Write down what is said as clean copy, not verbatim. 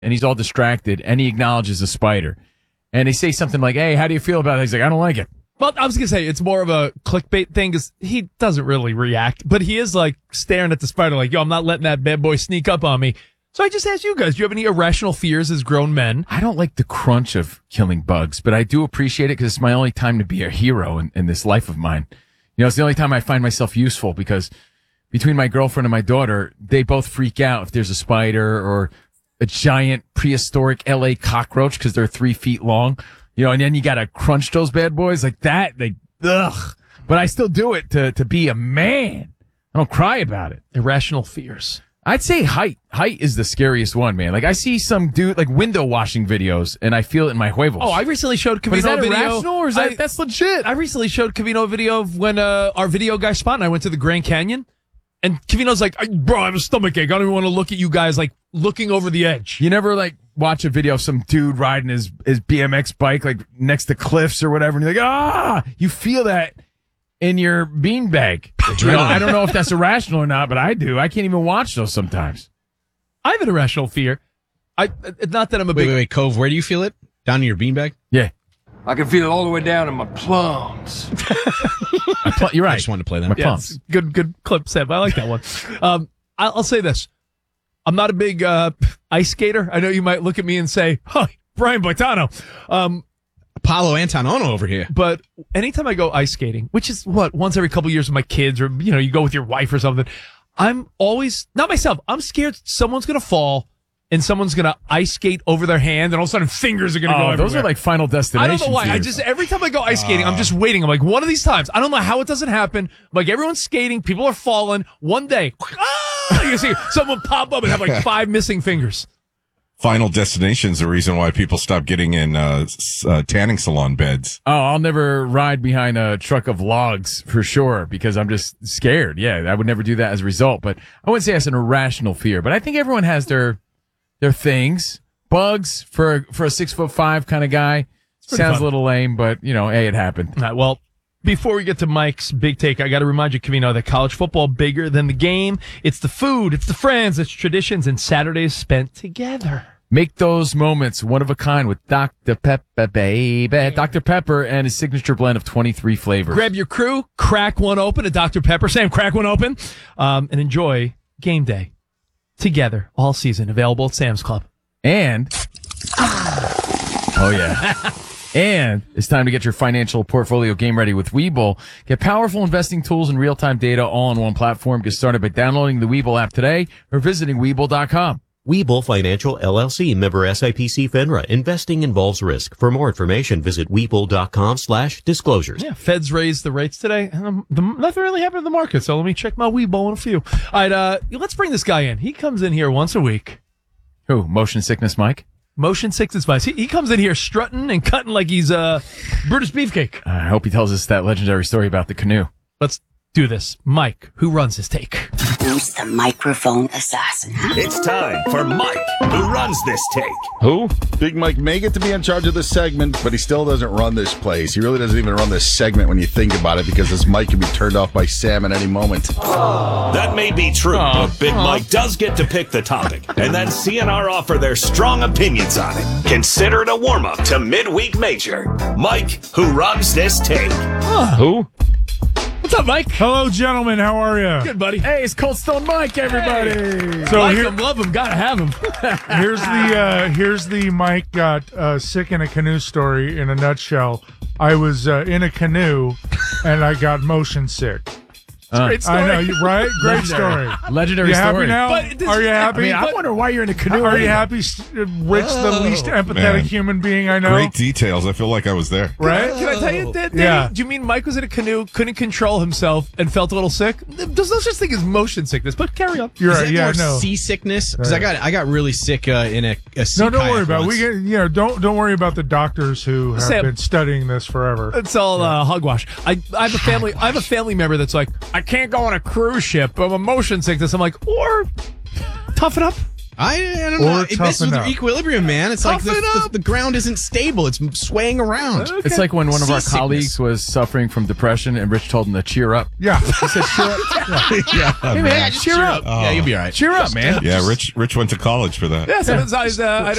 and he's all distracted, and he acknowledges a spider. And they say something like, hey, how do you feel about it? He's like, I don't like it. Well, I was going to say, it's more of a clickbait thing because he doesn't really react, but he is like staring at the spider like, yo, I'm not letting that bad boy sneak up on me. So I just asked you guys, do you have any irrational fears as grown men? I don't like the crunch of killing bugs, but I do appreciate it because it's my only time to be a hero in this life of mine. You know, it's the only time I find myself useful because between my girlfriend and my daughter, they both freak out if there's a spider or a giant prehistoric LA cockroach because they're 3 feet long. You know, and then you got to crunch those bad boys like that. Ugh. But I still do it to be a man. I don't cry about it. Irrational fears. I'd say height. Height is the scariest one, man. Like I see some dude like window washing videos and I feel it in my huevos. Oh, I recently showed Cavino is that a video. Irrational or is that's legit? I recently showed Cavino a video of when our video guy Spot and I went to the Grand Canyon. And Cavino's like, bro, I have a stomachache. I don't even want to look at you guys like looking over the edge. You never like watch a video of some dude riding his BMX bike like next to cliffs or whatever. And you're like, you feel that in your beanbag. You know, I don't know if that's irrational or not, but I do. I can't even watch those sometimes. I have an irrational fear. Not that I'm a big... Wait, Cove, where do you feel it? Down in your beanbag? Yeah. I can feel it all the way down in my plums. You're right. I just wanted to play that. My plums. Good clip, Seb. I like that one. I'll say this. I'm not a big ice skater. I know you might look at me and say, "Hi, Brian Boitano." Apollo Antonono over here. But anytime I go ice skating, which is once every couple of years with my kids, or you go with your wife or something, I'm always not myself. I'm scared someone's gonna fall and someone's gonna ice skate over their hand, and all of a sudden fingers are gonna go everywhere. Those are like Final Destination. I don't know why. Fears. Every time I go ice skating, I'm just waiting. I'm like, one of these times, I don't know how it doesn't happen. Like everyone's skating, people are falling. One day, you see someone pop up and have like 5 missing fingers. Final Destination's the reason why people stop getting in tanning salon beds. Oh, I'll never ride behind a truck of logs for sure because I'm just scared. Yeah, I would never do that as a result. But I wouldn't say that's an irrational fear. But I think everyone has their things. Bugs for a 6'5" kind of guy sounds fun. a little lame, but hey, it happened. All right, well, before we get to Mike's big take, I got to remind you, Cavino, that college football bigger than the game. It's the food, it's the friends, it's traditions, and Saturdays spent together. Make those moments one of a kind with Dr. Pepper, baby. Dr. Pepper and his signature blend of 23 flavors. Grab your crew, crack one open at Dr. Pepper. Sam, crack one open, and enjoy game day together all season. Available at Sam's Club. And, oh yeah. And it's time to get your financial portfolio game ready with Webull. Get powerful investing tools and real-time data all on one platform. Get started by downloading the Webull app today or visiting Webull.com. Webull Financial LLC, member SIPC FINRA. Investing involves risk. For more information, visit Webull.com/disclosures. Yeah, Feds raised the rates today. Nothing really happened in the market, so let me check my Webull in a few. All right, let's bring this guy in. He comes in here once a week. Who? Motion Sickness Mike? Motion Sickness Mike. He comes in here strutting and cutting like he's Brutus Beefcake. I hope he tells us that legendary story about the canoe. Let's do this. Mike, who runs his take? Who's the microphone assassin? It's time for Mike, who runs this take. Who? Big Mike may get to be in charge of this segment, but he still doesn't run this place. He really doesn't even run this segment when you think about it, because this mic can be turned off by Sam at any moment. That may be true, but Big Mike does get to pick the topic, and then CNR offer their strong opinions on it. Consider it a warm-up to Midweek Major. Mike, who runs this take. Who? What's up, Mike? Hello, gentlemen. How are you? Good, buddy. Hey, it's Cold Stone Mike, everybody. Hey. So like him, love him, gotta have him. Here's the Mike got sick in a canoe story in a nutshell. I was in a canoe and I got motion sick. Great story. I know, right? Great story. Legendary you story. Happy now? Are you happy? I wonder why you're in a canoe. Are you happy? Rich, the least empathetic human being I know. Great details. I feel like I was there. Right? Can I tell you that? Yeah. Do you mean Mike was in a canoe, couldn't control himself, and felt a little sick? There's no such thing as motion sickness, but carry on. You're Is right. it Yeah, more no. seasickness? Because I got really sick in a sea No, don't worry kayak about it. once. We get, don't worry about the doctors who have Sam, been studying this forever. It's all hogwash. I have a family. I have a family member that's like, I can't go on a cruise ship. I'm a motion sickness. I'm like, or tough it up. I don't know. It messes with toughen your up. equilibrium, man. It's like the ground isn't stable. It's swaying around. It's like when one of our Seasickness. colleagues was suffering from depression and Rich told him to cheer up. Yeah. He said, cheer up. Yeah, Hey, man, cheer up. Yeah, you'll be all right. Cheer up, man. Yeah, Rich went to college for that. Yeah, sometimes I